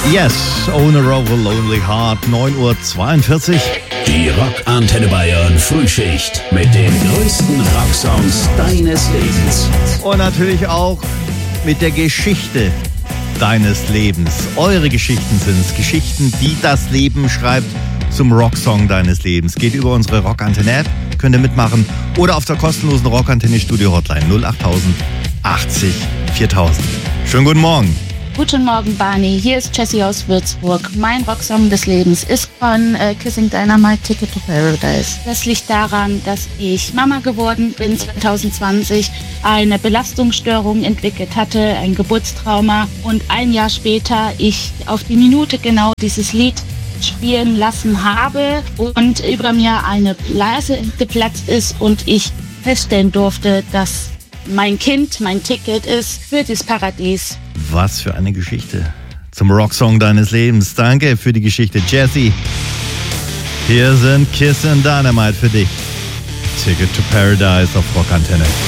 Yes, Owner of a Lonely Heart, 9:42 Uhr. Die Rockantenne Bayern Frühschicht mit den größten Rocksongs deines Lebens. Und natürlich auch mit der Geschichte deines Lebens. Eure Geschichten sind es. Geschichten, die das Leben schreibt zum Rocksong deines Lebens. Geht über unsere Rockantenne-App, könnt ihr mitmachen. Oder auf der kostenlosen Rockantenne-Studio-Hotline 08000 80 4000. Schönen guten Morgen. Guten Morgen, Barney. Hier ist Jessie aus Würzburg. Mein Rocksong des Lebens ist von Kissing Dynamite, Ticket to Paradise. Das liegt daran, dass ich Mama geworden bin 2020, eine Belastungsstörung entwickelt hatte, ein Geburtstrauma und ein Jahr später ich auf die Minute genau dieses Lied spielen lassen habe und über mir eine Blase geplatzt ist und ich feststellen durfte, dass mein Kind mein Ticket ist für das Paradies. Was für eine Geschichte zum Rocksong deines Lebens. Danke für die Geschichte, Jessie. Hier sind Kiss and Dynamite für dich. Ticket to Paradise auf Rockantenne.